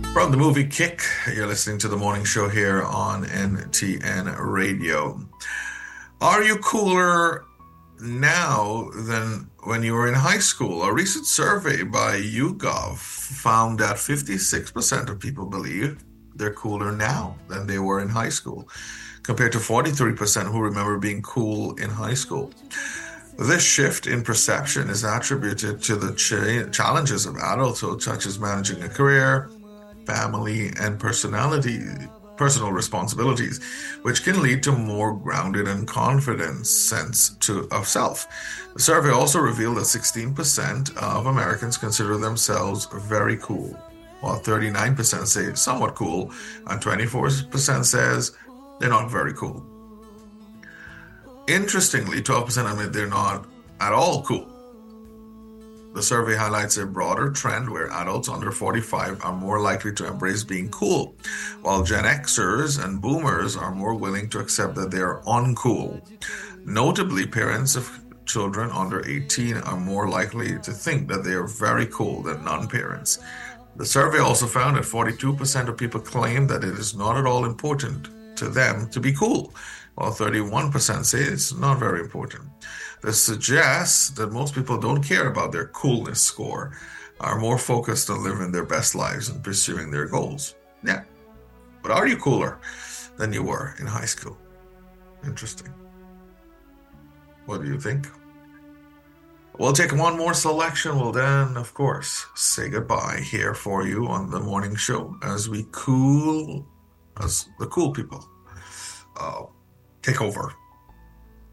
From the movie Kick, you're listening to the morning show here on NTN Radio. Are you cooler now than when you were in high school? A recent survey by YouGov found that 56% of people believe they're cooler now than they were in high school, compared to 43% who remember being cool in high school. This shift in perception is attributed to the challenges of adulthood, such as managing a career, family, and personal responsibilities, which can lead to more grounded and confident sense of self. The survey also revealed that 16% of Americans consider themselves very cool, while 39% say somewhat cool, and 24% says they're not very cool. Interestingly, 12% admit they're not at all cool. The survey highlights a broader trend where adults under 45 are more likely to embrace being cool, while Gen Xers and Boomers are more willing to accept that they are uncool. Notably, parents of children under 18 are more likely to think that they are very cool than non-parents. The survey also found that 42% of people claim that it is not at all important to them to be cool, while 31% say it's not very important. This suggests that most people don't care about their coolness score, are more focused on living their best lives and pursuing their goals. Yeah. But are you cooler than you were in high school? Interesting. What do you think? We'll take one more selection. We'll then, of course, say goodbye here for you on the morning show as the cool people take over.